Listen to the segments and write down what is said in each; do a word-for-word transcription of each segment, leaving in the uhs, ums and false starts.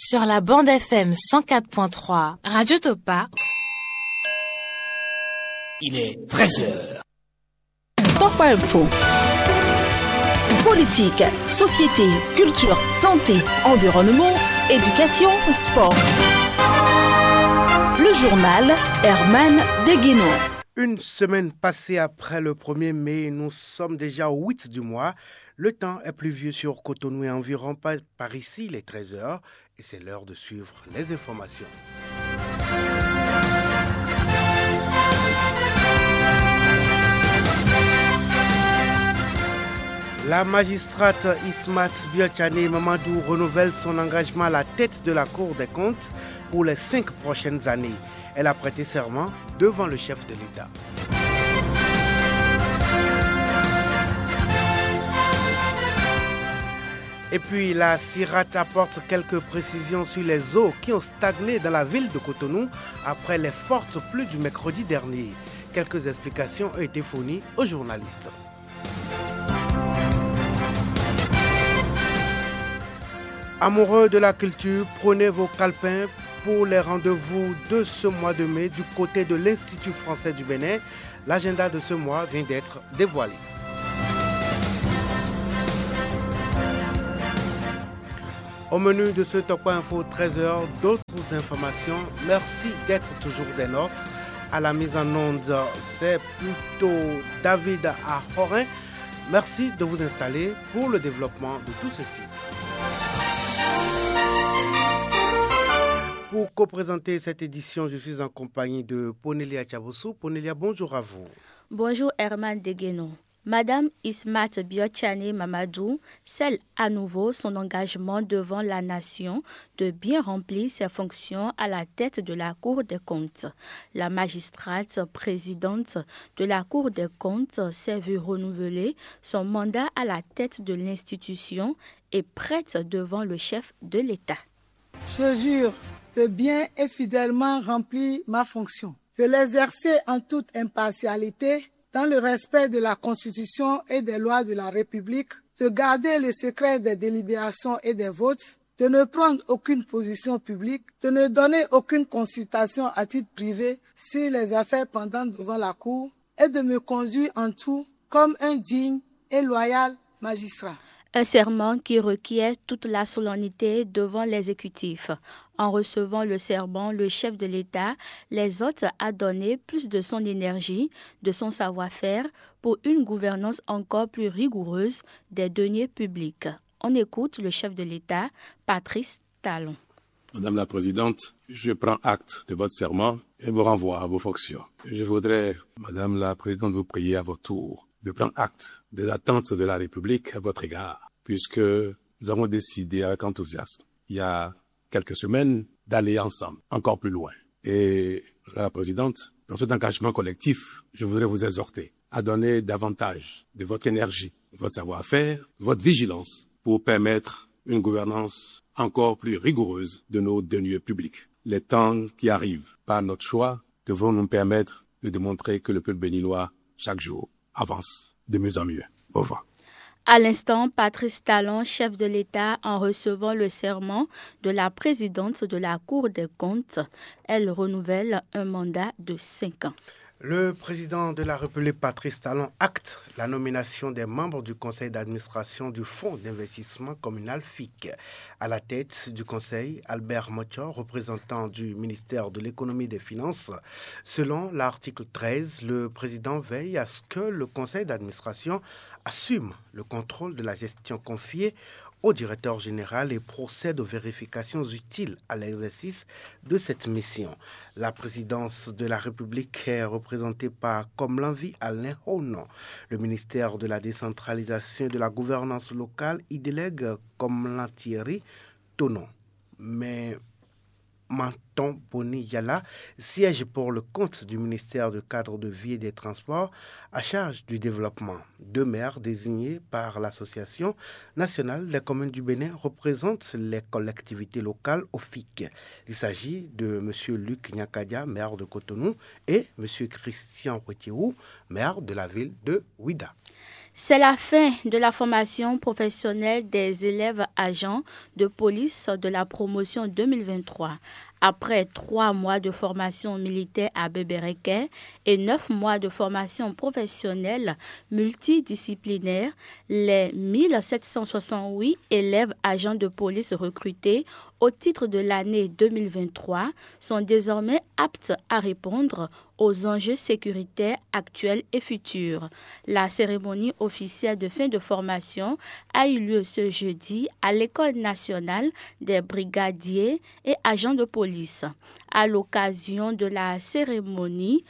sur la bande F M cent quatre point trois, Radio Topa. Il est treize heures. Topa Info. Politique, société, culture, santé, environnement, éducation, sport. Le journal Herman Degueno. Une semaine passée après le premier mai, nous sommes déjà au huit du mois. Le temps est pluvieux sur Cotonou et environ par, par ici, les treize heures, et c'est l'heure de suivre les informations. La magistrate Ismat Biotchane Mamadou renouvelle son engagement à la tête de la Cour des comptes pour les cinq prochaines années. Elle a prêté serment devant le chef de l'État. Et puis la CIRAT apporte quelques précisions sur les eaux qui ont stagné dans la ville de Cotonou après les fortes pluies du mercredi dernier. Quelques explications ont été fournies aux journalistes. Amoureux de la culture, prenez vos calepins pour les rendez-vous de ce mois de mai du côté de l'Institut français du Bénin. L'agenda de ce mois vient d'être dévoilé. Au menu de ce Topa Info treize heures, d'autres informations. Merci d'être toujours des nôtres. À la mise en onde, c'est plutôt David Ahorin. Merci de vous installer pour le développement de tout ceci. Pour co-présenter cette édition, je suis en compagnie de Ponelia Chabosu. Ponelia, bonjour à vous. Bonjour Herman Degueno. Madame Ismat Biotchane Mamadou scelle à nouveau son engagement devant la nation de bien remplir ses fonctions à la tête de la Cour des comptes. La magistrate présidente de la Cour des comptes s'est vue renouveler son mandat à la tête de l'institution et prête devant le chef de l'État. Je jure de bien et fidèlement remplir ma fonction, de l'exercer en toute impartialité, dans le respect de la Constitution et des lois de la République, de garder le secret des délibérations et des votes, de ne prendre aucune position publique, de ne donner aucune consultation à titre privé sur les affaires pendantes devant la Cour et de me conduire en tout comme un digne et loyal magistrat. Un serment qui requiert toute la solennité devant l'exécutif. En recevant le serment, le chef de l'État les hôte à donner plus de son énergie, de son savoir-faire pour une gouvernance encore plus rigoureuse des deniers publics. On écoute le chef de l'État, Patrice Talon. Madame la Présidente, je prends acte de votre serment et vous renvoie à vos fonctions. Je voudrais, Madame la Présidente, vous prier à votre tour de prendre acte des attentes de la République à votre égard, puisque nous avons décidé avec enthousiasme, il y a quelques semaines, d'aller ensemble, encore plus loin. Et, Madame la Présidente, dans cet engagement collectif, je voudrais vous exhorter à donner davantage de votre énergie, de votre savoir-faire, de votre vigilance, pour permettre une gouvernance encore plus rigoureuse de nos deniers publics. Les temps qui arrivent, par notre choix, devront nous permettre de démontrer que le peuple béninois, chaque jour, avance de mieux en mieux. Au revoir. À l'instant, Patrice Talon, chef de l'État, en recevant le serment de la présidente de la Cour des comptes, elle renouvelle un mandat de cinq ans. Le président de la République, Patrice Talon, acte la nomination des membres du conseil d'administration du Fonds d'investissement communal F I C. À la tête du conseil, Albert Mochor, représentant du ministère de l'économie et des finances. Selon l'article treize, le président veille à ce que le conseil d'administration assume le contrôle de la gestion confiée au directeur général et procède aux vérifications utiles à l'exercice de cette mission. La présidence de la République est représentée par Komlanvi Alain Honon. Le ministère de la décentralisation et de la gouvernance locale y délègue Komlan Thierry Tonon. Mais Manton Boni Yala siège pour le compte du ministère du Cadre de vie et des Transports à charge du développement. Deux maires désignés par l'Association nationale des communes du Bénin représentent les collectivités locales au F I C. Il s'agit de M. Luc Nyakadia, maire de Cotonou, et M. Christian Potiou, maire de la ville de Ouida. C'est la fin de la formation professionnelle des élèves agents de police de la promotion deux mille vingt-trois. Après trois mois de formation militaire à Bébérékès et neuf mois de formation professionnelle multidisciplinaire, les mille sept cent soixante-huit élèves agents de police recrutés au titre de l'année deux mille vingt-trois sont désormais aptes à répondre aux enjeux sécuritaires actuels et futurs. La cérémonie officielle de fin de formation a eu lieu ce jeudi à l'École nationale des brigadiers et agents de police. À l'occasion de la cérémonie,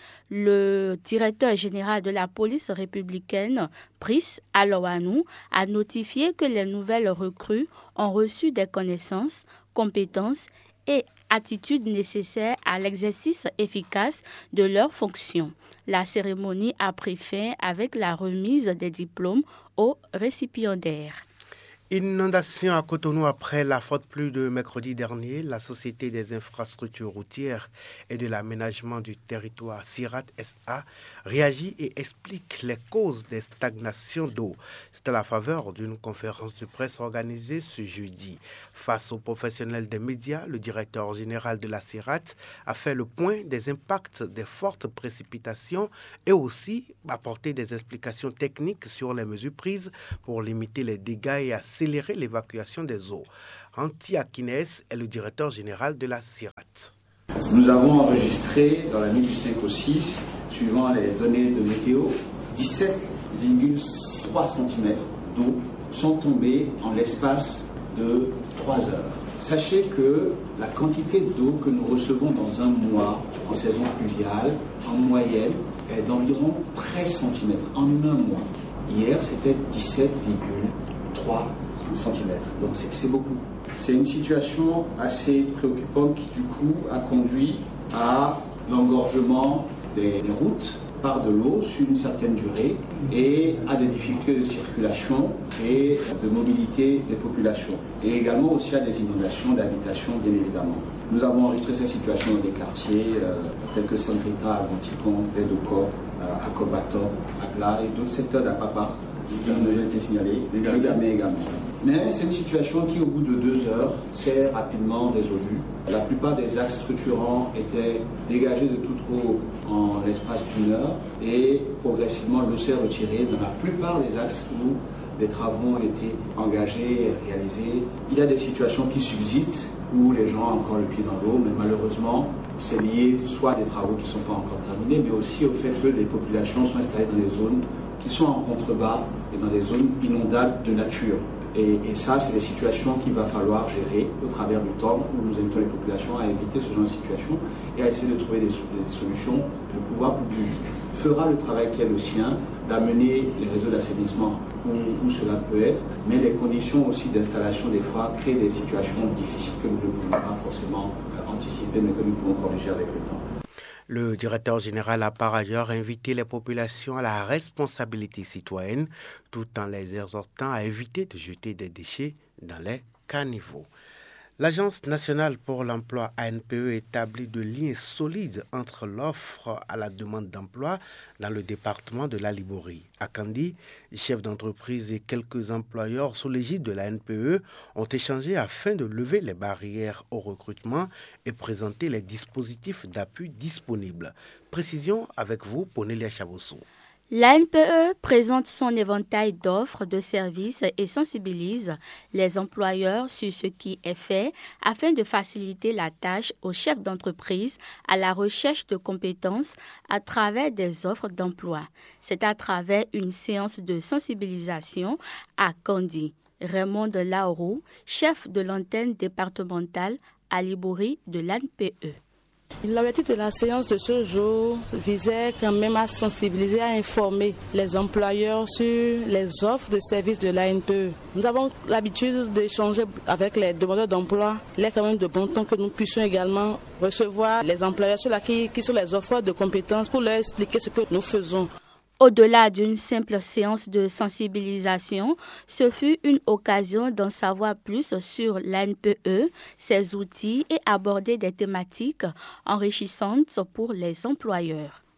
le directeur général de la police républicaine, Brice Alowanou, a notifié que les nouvelles recrues ont reçu des connaissances, compétences et attitudes nécessaires à l'exercice efficace de leurs fonctions. La cérémonie a pris fin avec la remise des diplômes aux récipiendaires. Inondation à Cotonou après la forte pluie de mercredi dernier. La Société des infrastructures routières et de l'aménagement du territoire SIRAT S A réagit et explique les causes des stagnations d'eau. C'est à la faveur d'une conférence de presse organisée ce jeudi. Face aux professionnels des médias, le directeur général de la SIRAT a fait le point des impacts des fortes précipitations et aussi apporté des explications techniques sur les mesures prises pour limiter les dégâts et accélérer l'évacuation des eaux. Anti Akines est le directeur général de la SIRAT. Nous avons enregistré dans la nuit du cinq au six, suivant les données de météo, dix-sept virgule trois centimètres d'eau sont tombés en l'espace de trois heures. Sachez que la quantité d'eau que nous recevons dans un mois en saison pluviale, en moyenne, est d'environ treize centimètres en un mois. Hier, c'était dix-sept virgule trois centimètres. Donc c'est beaucoup. C'est une situation assez préoccupante qui, du coup, a conduit à l'engorgement des, des routes par de l'eau sur une certaine durée et à des difficultés de circulation et de mobilité des populations. Et également aussi à des inondations d'habitation, bien évidemment. Nous avons enregistré cette situation dans des quartiers euh, tels que Sangrita, Agonticon, Pédocor, euh, Akobator, Agla et d'autres secteurs d'Apapa. Qui ont déjà été signalés, également. également. Mais c'est une situation qui, au bout de deux heures, s'est rapidement résolue. La plupart des axes structurants étaient dégagés de toute eau en l'espace d'une heure et progressivement l'eau s'est retirée dans la plupart des axes où des travaux ont été engagés, réalisés. Il y a des situations qui subsistent où les gens ont encore le pied dans l'eau, mais malheureusement, c'est lié soit à des travaux qui ne sont pas encore terminés, mais aussi au fait que les populations sont installées dans des zones qui sont en contrebas et dans des zones inondables de nature. Et, et ça, c'est des situations qu'il va falloir gérer au travers du temps, où nous invitons les populations à éviter ce genre de situation et à essayer de trouver des, des solutions. Le pouvoir public fera le travail qui est le sien, d'amener les réseaux d'assainissement où, où cela peut être, mais les conditions aussi d'installation des fois créent des situations difficiles que nous ne pouvons pas forcément anticiper, mais que nous pouvons corriger avec le temps. Le directeur général a par ailleurs invité les populations à la responsabilité citoyenne, tout en les exhortant à éviter de jeter des déchets dans les caniveaux. L'Agence nationale pour l'emploi A N P E établit de liens solides entre l'offre à la demande d'emploi dans le département de la Liborie. À Kandi, chefs d'entreprise et quelques employeurs sous l'égide de la A N P E ont échangé afin de lever les barrières au recrutement et présenter les dispositifs d'appui disponibles. Précision avec vous, Ponelia Chavosso. L'A N P E présente son éventail d'offres de services et sensibilise les employeurs sur ce qui est fait afin de faciliter la tâche aux chefs d'entreprise à la recherche de compétences à travers des offres d'emploi. C'est à travers une séance de sensibilisation à Kandi. Raymond Laourou, chef de l'antenne départementale à Liborie de l'A N P E. L'objectif de la séance de ce jour visait quand même à sensibiliser, à informer les employeurs sur les offres de services de l'A N P E. Nous avons l'habitude d'échanger avec les demandeurs d'emploi. Il est quand même de bon temps que nous puissions également recevoir les employeurs sur la, qui, qui sont les offres de compétences pour leur expliquer ce que nous faisons. Au-delà d'une simple séance de sensibilisation, ce fut une occasion d'en savoir plus sur l'A N P E, ses outils et aborder des thématiques enrichissantes pour les employeurs.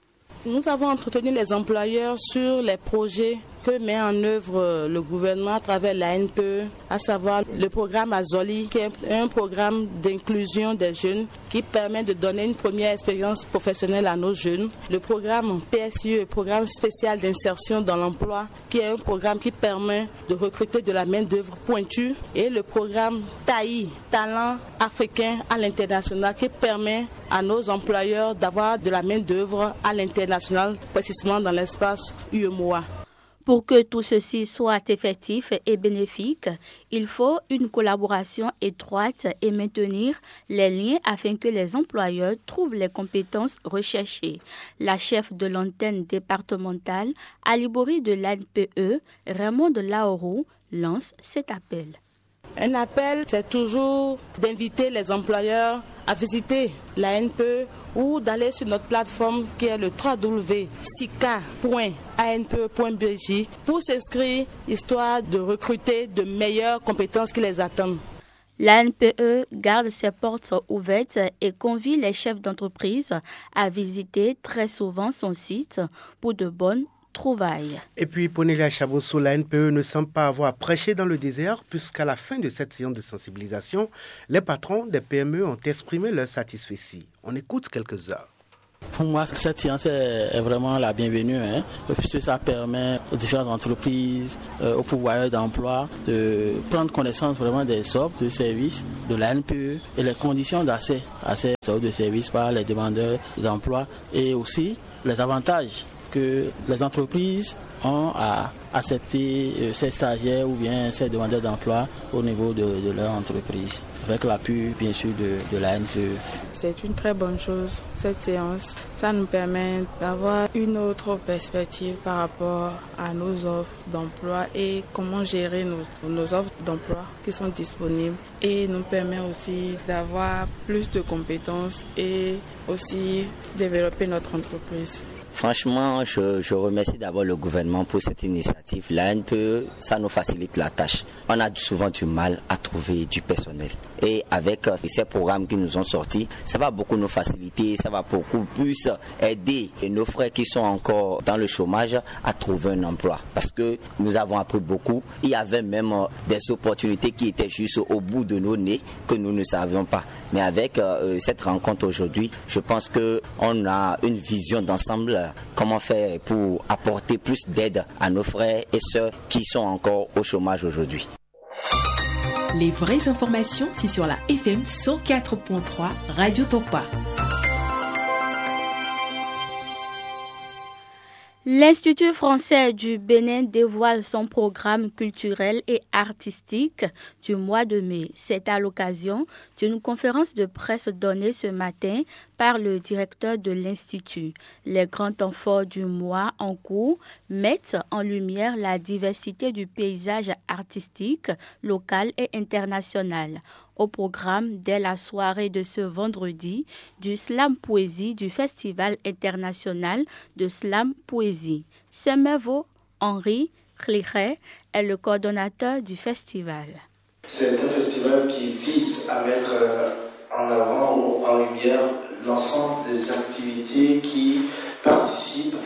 Nous avons entretenu les employeurs sur les projets que met en œuvre le gouvernement à travers l'A N P E, à savoir le programme Azoli, qui est un programme d'inclusion des jeunes qui permet de donner une première expérience professionnelle à nos jeunes. Le programme P S I E, programme spécial d'insertion dans l'emploi, qui est un programme qui permet de recruter de la main-d'œuvre pointue. Et le programme T A I, Talent africain à l'international, qui permet à nos employeurs d'avoir de la main-d'œuvre à l'international, précisément dans l'espace U E M O A. Pour que tout ceci soit effectif et bénéfique, il faut une collaboration étroite et maintenir les liens afin que les employeurs trouvent les compétences recherchées. La chef de l'antenne départementale à Libori de l'A N P E, Raymond de Laourou, lance cet appel. Un appel, c'est toujours d'inviter les employeurs à visiter l'A N P E ou d'aller sur notre plateforme qui est le w w w point sica point a n p e point b j pour s'inscrire, histoire de recruter de meilleures compétences qui les attendent. L'A N P E garde ses portes ouvertes et convie les chefs d'entreprise à visiter très souvent son site pour de bonnes trouvailles. Et puis, Ponelia Chabosso, l'A N P E ne semble pas avoir prêché dans le désert, puisqu'à la fin de cette séance de sensibilisation, les patrons des P M E ont exprimé leur satisfaction. On écoute quelques-uns. Pour moi, cette séance est vraiment la bienvenue, hein, puisque ça permet aux différentes entreprises, euh, aux pourvoyeurs d'emploi de prendre connaissance vraiment des offres de services de l'A N P E et les conditions d'accès à ces offres de services par les demandeurs d'emploi et aussi les avantages que les entreprises ont à accepter ces stagiaires ou bien ces demandeurs d'emploi au niveau de, de leur entreprise, avec l'appui bien sûr de, de l'A N P E. C'est une très bonne chose, cette séance. Ça nous permet d'avoir une autre perspective par rapport à nos offres d'emploi et comment gérer nos, nos offres d'emploi qui sont disponibles, et nous permet aussi d'avoir plus de compétences et aussi développer notre entreprise. Franchement, je, je remercie d'abord le gouvernement pour cette initiative. L'A N P E, ça nous facilite la tâche. On a souvent du mal à trouver du personnel. Et avec ces programmes qui nous ont sortis, ça va beaucoup nous faciliter, ça va beaucoup plus aider nos frères qui sont encore dans le chômage à trouver un emploi. Parce que nous avons appris beaucoup. Il y avait même des opportunités qui étaient juste au bout de nos nez que nous ne savions pas. Mais avec euh, cette rencontre aujourd'hui, je pense qu'on a une vision d'ensemble. Comment faire pour apporter plus d'aide à nos frères et sœurs qui sont encore au chômage aujourd'hui. Les vraies informations, c'est sur la F M cent quatre point trois Radio Topa. L'Institut français du Bénin dévoile son programme culturel et artistique du mois de mai. C'est à l'occasion d'une conférence de presse donnée ce matin par le directeur de l'Institut. Les grands temps forts du mois en cours mettent en lumière la diversité du paysage artistique local et international. Au programme, dès la soirée de ce vendredi, du slam poésie du Festival international de slam poésie. Semevo Henri Khliché est le coordonnateur du festival. C'est un festival qui vise à mettre en avant ou en lumière l'ensemble des activités qui participent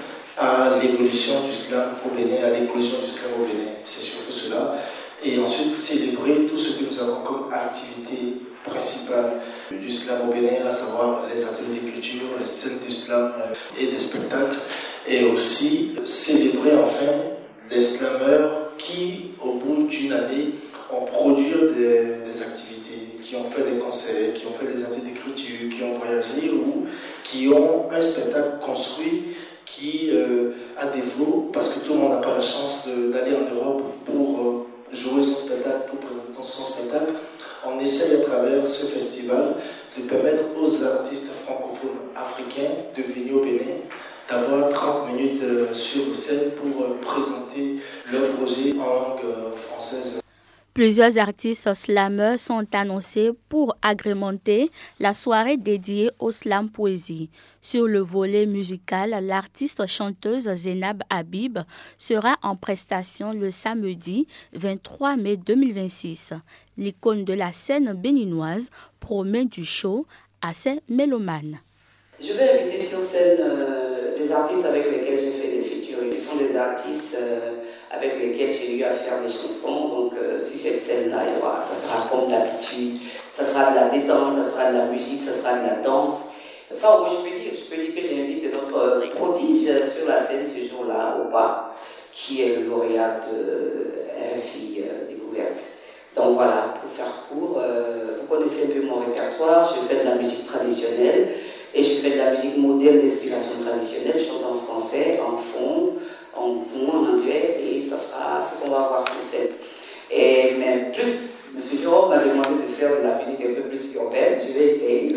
à l'évolution du slam au Bénin, à l'éclosion du slam au Bénin. C'est surtout cela. Et ensuite célébrer tout ce que nous avons comme activité principale du slam au Bénin, à savoir les ateliers d'écriture, les scènes du slam et des spectacles, et aussi célébrer enfin les slameurs qui, au bout d'une année, ont produit des, des activités, qui ont fait des concerts, qui ont fait des ateliers d'écriture, qui ont voyagé ou qui ont un spectacle construit qui euh, a développé, parce que tout le monde n'a pas la chance d'aller en Europe pour euh, jouer son spectacle, pour présenter son spectacle. On essaie à travers ce festival de permettre aux artistes francophones africains de venir au Bénin, d'avoir trente minutes sur scène pour présenter leur projet en langue française. Plusieurs artistes slameurs sont annoncés pour agrémenter la soirée dédiée au slam poésie. Sur le volet musical, l'artiste chanteuse Zénab Habib sera en prestation le samedi vingt-trois mai deux mille vingt-six. L'icône de la scène béninoise promet du show à ses mélomanes. Je vais inviter sur scène euh, des artistes avec lesquels j'ai fait des featuring. Ce sont des artistes euh, avec lesquels j'ai eu à faire des chansons. Donc euh, sur cette scène-là, voilà, ça sera comme d'habitude. Ça sera de la détente, ça sera de la musique, ça sera de la danse. Ça, oui, je peux dire, je peux dire que j'invite notre prodige sur la scène ce jour-là, ou pas, qui est le lauréat de R F I euh, Découverte. Donc voilà, pour faire court, euh, vous connaissez un peu mon répertoire, je fais de la musique traditionnelle et je fais de la musique moderne d'inspiration traditionnelle, je chante en français, en fond, en bon, en anglais, et ça sera ce qu'on va voir sur scène. Et mais plus, M. Jérôme m'a demandé de faire de la musique un peu plus urbaine, je vais essayer,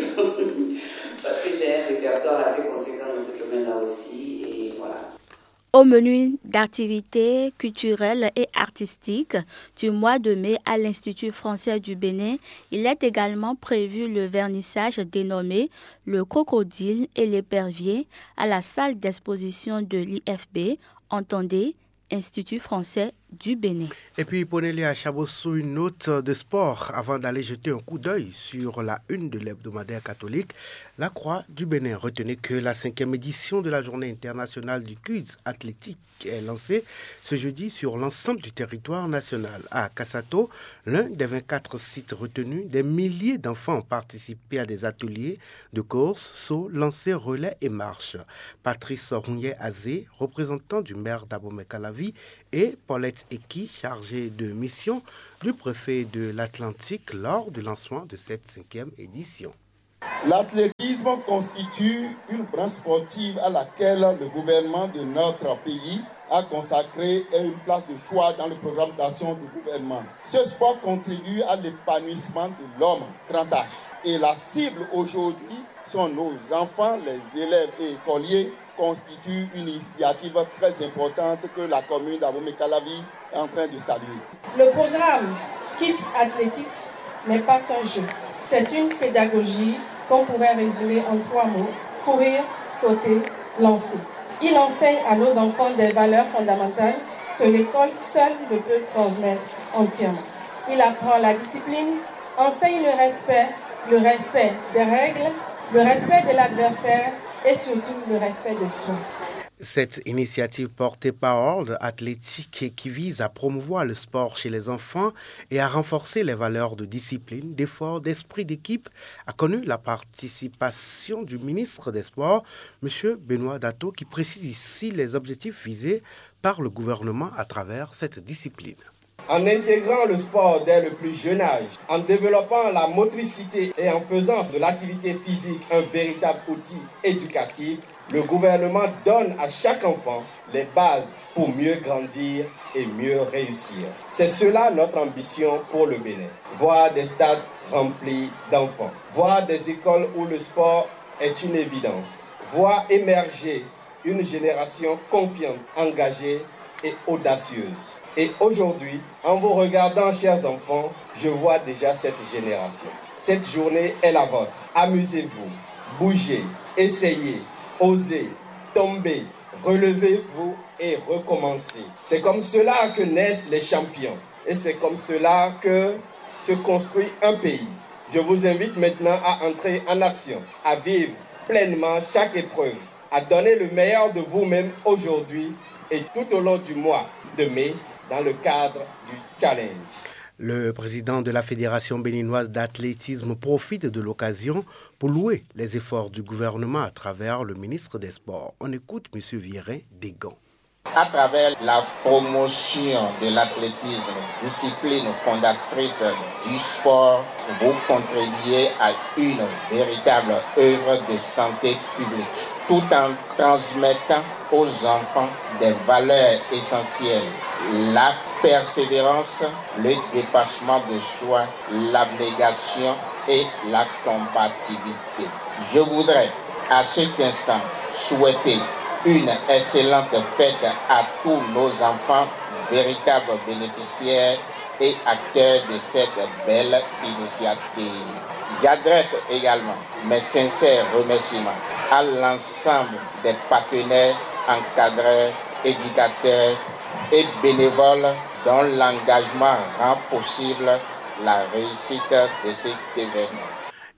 parce que j'ai un répertoire assez conséquent dans ce domaine-là aussi, et voilà. Au menu d'activités culturelles et artistiques du mois de mai à l'Institut français du Bénin, il est également prévu le vernissage dénommé Le Crocodile et l'Épervier à la salle d'exposition de l'I F B, entendez Institut français du Bénin. Et puis, prenez-les à Chabossou une note de sport avant d'aller jeter un coup d'œil sur la une de l'hebdomadaire catholique. La Croix du Bénin. Retenez que la cinquième édition de la journée internationale du quiz athlétique est lancée ce jeudi sur l'ensemble du territoire national. À Kassato, l'un des vingt-quatre sites retenus, des milliers d'enfants ont participé à des ateliers de course, saut, lancer, relais et marche. Patrice Rougnet-Azé, représentant du maire d'Abomey-Calavi, et Paulette Eki, chargée de mission du préfet de l'Atlantique lors du lancement de cette cinquième édition. L'athlétisme constitue une branche sportive à laquelle le gouvernement de notre pays a consacré une place de choix dans le programme d'action du gouvernement. Ce sport contribue à l'épanouissement de l'homme grand H. Et la cible aujourd'hui sont nos enfants, les élèves et écoliers, constitue une initiative très importante que la commune d'Abomey-Calavi est en train de saluer. Le programme Kids Athletics n'est pas qu'un jeu. C'est une pédagogie qu'on pourrait résumer en trois mots: courir, sauter, lancer. Il enseigne à nos enfants des valeurs fondamentales que l'école seule ne peut transmettre entièrement. Il apprend la discipline, enseigne le respect, le respect des règles, le respect de l'adversaire et surtout le respect de soi. Cette initiative portée par Ordre Athlétique qui vise à promouvoir le sport chez les enfants et à renforcer les valeurs de discipline, d'effort, d'esprit d'équipe a connu la participation du ministre des Sports, M. Benoît Dato, qui précise ici les objectifs visés par le gouvernement à travers cette discipline. En intégrant le sport dès le plus jeune âge, en développant la motricité et en faisant de l'activité physique un véritable outil éducatif, le gouvernement donne à chaque enfant les bases pour mieux grandir et mieux réussir. C'est cela notre ambition pour le Bénin. Voir des stades remplis d'enfants, voir des écoles où le sport est une évidence, voir émerger une génération confiante, engagée et audacieuse. Et aujourd'hui, en vous regardant, chers enfants, je vois déjà cette génération. Cette journée est la vôtre. Amusez-vous, bougez, essayez, osez, tombez, relevez-vous et recommencez. C'est comme cela que naissent les champions. Et c'est comme cela que se construit un pays. Je vous invite maintenant à entrer en action, à vivre pleinement chaque épreuve, à donner le meilleur de vous-même aujourd'hui et tout au long du mois de mai, dans le cadre du challenge. Le président de la Fédération béninoise d'athlétisme profite de l'occasion pour louer les efforts du gouvernement à travers le ministre des Sports. On écoute M. Virin Desgans. À travers la promotion de l'athlétisme, discipline fondatrice du sport, vous contribuez à une véritable œuvre de santé publique, tout en transmettant aux enfants des valeurs essentielles, la persévérance, le dépassement de soi, l'abnégation et la combativité. Je voudrais à cet instant souhaiter une excellente fête à tous nos enfants, véritables bénéficiaires et acteurs de cette belle initiative. J'adresse également mes sincères remerciements à l'ensemble des partenaires, encadreurs, éducateurs et bénévoles dont l'engagement rend possible la réussite de cet événement.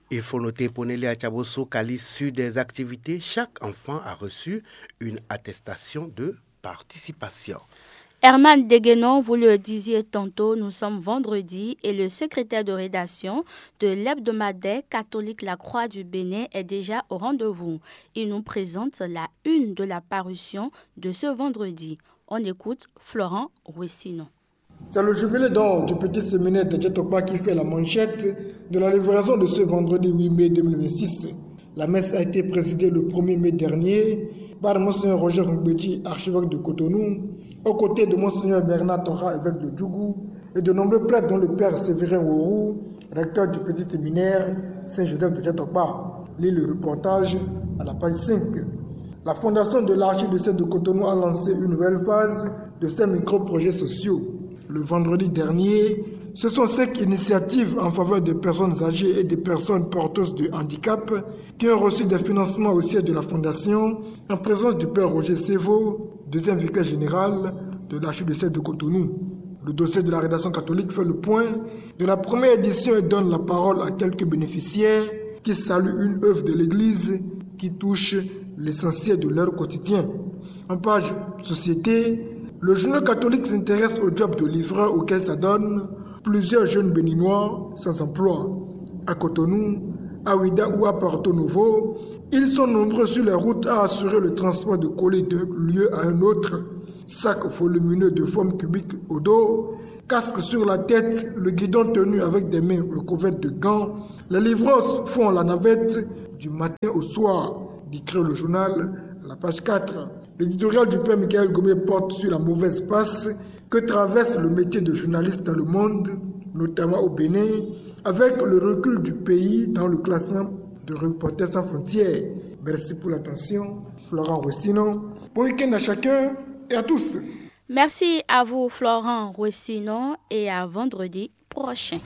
Il faut noter, Ponele Achaboso, qu'à l'issue des activités, chaque enfant a reçu une attestation de participation. Herman Deguenon, vous le disiez tantôt, nous sommes vendredi et le secrétaire de rédaction de l'hebdomadaire catholique La Croix du Bénin est déjà au rendez-vous. Il nous présente la une de la parution de ce vendredi. On écoute Florent Rouessino. C'est le jubilé d'or du petit séminaire de Djetokpa qui fait la manchette de la livraison de ce vendredi huit mai deux mille vingt-six. La messe a été présidée le premier mai dernier par Monseigneur Roger Mbeti, archevêque de Cotonou, aux côtés de Monseigneur Bernard Tora, évêque de Djougou, et de nombreux prêtres dont le père Séverin Worou, recteur du petit séminaire Saint-Joseph de Djetokpa. Lit le reportage à la page cinq. La fondation de l'archidiocèse de Cotonou a lancé une nouvelle phase de ses micro-projets sociaux. Le vendredi dernier, ce sont cinq initiatives en faveur des personnes âgées et des personnes porteuses de handicap qui ont reçu des financements au siège de la Fondation en présence du père Roger Sévo, deuxième vicaire général de l'archidiocèse de Cotonou. Le dossier de la rédaction catholique fait le point de la première édition et donne la parole à quelques bénéficiaires qui saluent une œuvre de l'Église qui touche l'essentiel de leur quotidien. En page société, le journal catholique s'intéresse au job de livreur auquel s'adonnent plusieurs jeunes béninois sans emploi. À Cotonou, à Ouida ou à Porto Novo, ils sont nombreux sur les routes à assurer le transport de colis d'un lieu à un autre. Sacs volumineux de forme cubique au dos, casque sur la tête, le guidon tenu avec des mains recouvertes de gants. Les livreurs font la navette du matin au soir, décrit le journal à la page quatre. L'éditorial du père Michael Gomé porte sur la mauvaise passe que traverse le métier de journaliste dans le monde, notamment au Bénin, avec le recul du pays dans le classement de Reporters sans frontières. Merci pour l'attention. Florent Rouessino. Bon week-end à chacun et à tous. Merci à vous, Florent Rouessino, et à vendredi prochain.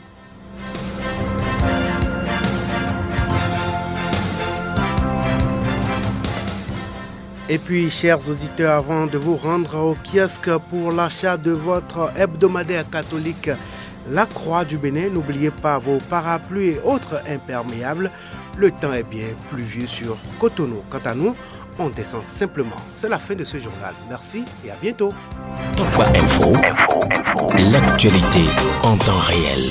Et puis, chers auditeurs, avant de vous rendre au kiosque pour l'achat de votre hebdomadaire catholique La Croix du Bénin, n'oubliez pas vos parapluies et autres imperméables. Le temps est bien pluvieux sur Cotonou. Quant à nous, on descend simplement. C'est la fin de ce journal. Merci et à bientôt. Top Info, l'actualité en temps réel.